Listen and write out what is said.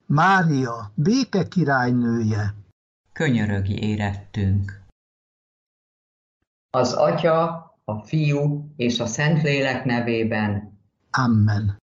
Mária, béke királynője, könyörögj érettünk. Az Atya, a Fiú és a Szentlélek nevében. amen.